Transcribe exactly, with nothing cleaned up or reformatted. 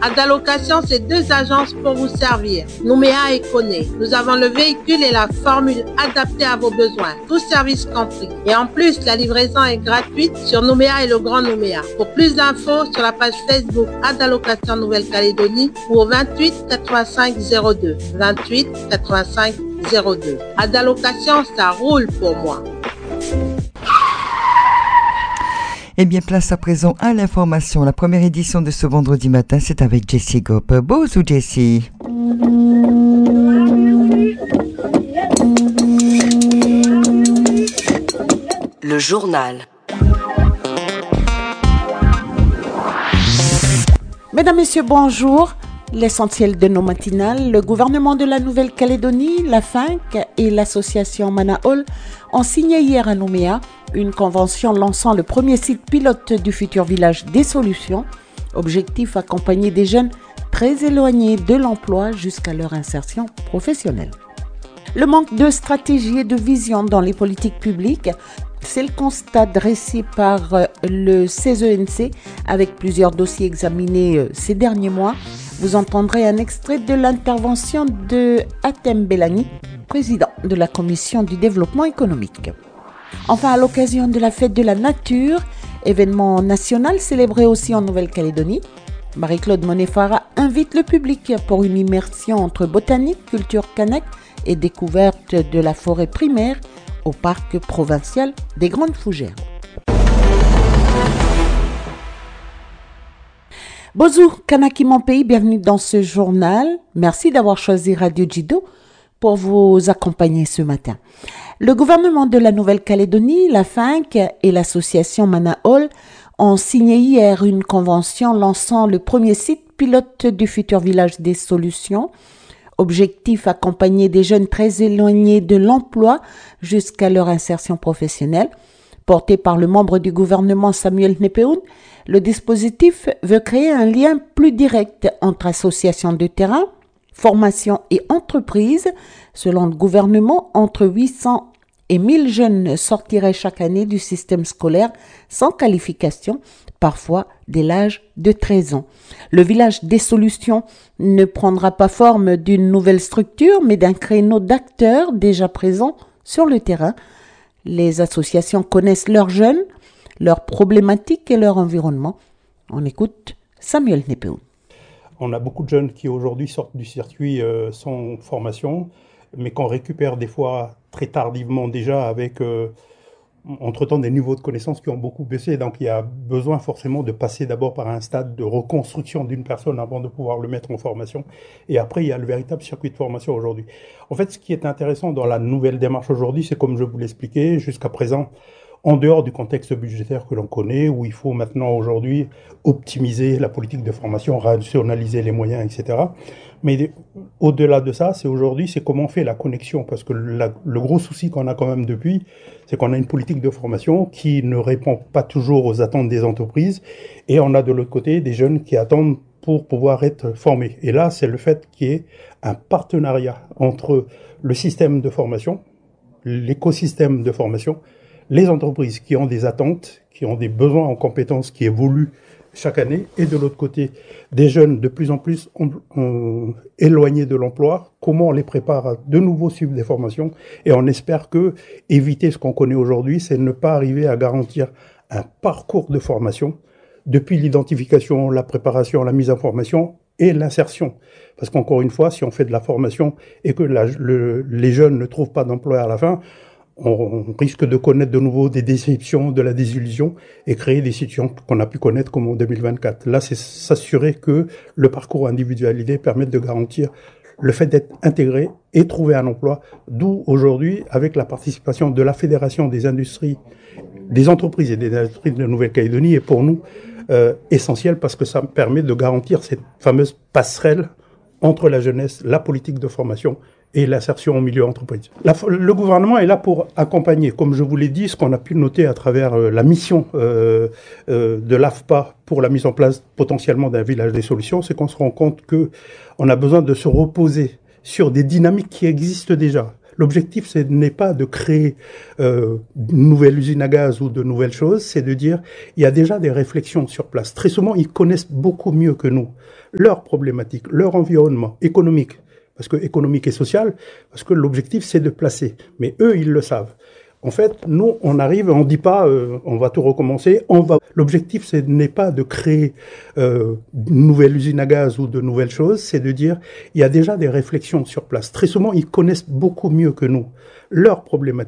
Adalocation, c'est deux agences pour vous servir. Nouméa et Koné. Nous avons le véhicule et la formule adaptée à vos besoins. Tous services compris. Et en plus, la livraison est gratuite sur Nouméa et le Grand Nouméa. Pour plus d'infos, sur la page Facebook Adalocation Nouvelle-Calédonie ou au vingt-huit quatre-vingt-cinq zéro deux. vingt-huit quatre-vingt-cinq zéro deux. Adalocation, ça roule pour moi. Eh bien, place à présent à l'information. La première édition de ce vendredi matin, c'est avec Jessie Gop. Bonjour Jessie. Le journal. Mesdames, Messieurs, bonjour. L'essentiel de nos matinales, le gouvernement de la Nouvelle-Calédonie, la F A N C et l'association Manaol ont signé hier à Nouméa une convention lançant le premier site pilote du futur village des solutions. Objectif, accompagner des jeunes très éloignés de l'emploi jusqu'à leur insertion professionnelle. Le manque de stratégie et de vision dans les politiques publiques, c'est le constat dressé par le C E N C avec plusieurs dossiers examinés ces derniers mois. Vous entendrez un extrait de l'intervention de Hatem Bellani, président de la Commission du développement économique. Enfin, à l'occasion de la fête de la nature, événement national célébré aussi en Nouvelle-Calédonie, Marie-Claude Monefara invite le public pour une immersion entre botanique, culture kanak et découverte de la forêt primaire au parc provincial des Grandes Fougères. Bonjour, Kanaki mon pays, bienvenue dans ce journal. Merci d'avoir choisi Radio Jido pour vous accompagner ce matin. Le gouvernement de la Nouvelle-Calédonie, la F A N C et l'association Manaol ont signé hier une convention lançant le premier site pilote du futur village des solutions. Objectif, accompagner des jeunes très éloignés de l'emploi jusqu'à leur insertion professionnelle. Porté par le membre du gouvernement Samuel Nepeoun, le dispositif veut créer un lien plus direct entre associations de terrain, formation et entreprises. Selon le gouvernement, entre huit cents et mille jeunes sortiraient chaque année du système scolaire sans qualification, parfois dès l'âge de treize ans. Le village des solutions ne prendra pas forme d'une nouvelle structure, mais d'un créneau d'acteurs déjà présents sur le terrain. Les associations connaissent leurs jeunes, leurs problématiques et leur environnement. On écoute Samuel Nepeoun. On a beaucoup de jeunes qui aujourd'hui sortent du circuit euh, sans formation, mais qu'on récupère des fois très tardivement déjà avec, euh, entre-temps, des niveaux de connaissances qui ont beaucoup baissé. Donc il y a besoin forcément de passer d'abord par un stade de reconstruction d'une personne avant de pouvoir le mettre en formation. Et après, il y a le véritable circuit de formation aujourd'hui. En fait, ce qui est intéressant dans la nouvelle démarche aujourd'hui, c'est comme je vous l'expliquais jusqu'à présent, en dehors du contexte budgétaire que l'on connaît, où il faut maintenant aujourd'hui optimiser la politique de formation, rationaliser les moyens, et cetera. Mais au-delà de ça, c'est aujourd'hui, c'est comment on fait la connexion. Parce que la, le gros souci qu'on a quand même depuis, c'est qu'on a une politique de formation qui ne répond pas toujours aux attentes des entreprises. Et on a de l'autre côté des jeunes qui attendent pour pouvoir être formés. Et là, c'est le fait qu'il y ait un partenariat entre le système de formation, l'écosystème de formation, les entreprises qui ont des attentes, qui ont des besoins en compétences qui évoluent chaque année, et de l'autre côté, des jeunes de plus en plus on, on, éloignés de l'emploi, comment on les prépare à de nouveau suivre des formations, et on espère que éviter ce qu'on connaît aujourd'hui, c'est ne pas arriver à garantir un parcours de formation, depuis l'identification, la préparation, la mise en formation, et l'insertion. Parce qu'encore une fois, si on fait de la formation et que la, le, les jeunes ne trouvent pas d'emploi à la fin, on risque de connaître de nouveau des déceptions, de la désillusion et créer des situations qu'on a pu connaître comme en deux mille vingt-quatre. Là, c'est s'assurer que le parcours individualisé permette de garantir le fait d'être intégré et trouver un emploi. D'où aujourd'hui, avec la participation de la Fédération des industries, des entreprises et des industries de Nouvelle-Calédonie est pour nous euh, essentiel parce que ça permet de garantir cette fameuse passerelle entre la jeunesse, la politique de formation et l'insertion au milieu entreprise. La, le gouvernement est là pour accompagner, comme je vous l'ai dit, ce qu'on a pu noter à travers euh, la mission euh, euh, de l'A F P A pour la mise en place potentiellement d'un village des solutions, c'est qu'on se rend compte que on a besoin de se reposer sur des dynamiques qui existent déjà. L'objectif, ce n'est pas de créer euh, une nouvelle usine à gaz ou de nouvelles choses, c'est de dire il y a déjà des réflexions sur place. Très souvent, ils connaissent beaucoup mieux que nous leurs problématiques, leur environnement économique, parce que économique et social, parce que l'objectif, c'est de placer. Mais eux, ils le savent. En fait, nous, on arrive, on dit pas, euh, on va tout recommencer, on va. L'objectif, ce n'est pas de créer euh, une nouvelle usine à gaz ou de nouvelles choses, c'est de dire il y a déjà des réflexions sur place. Très souvent, ils connaissent beaucoup mieux que nous leurs problématiques.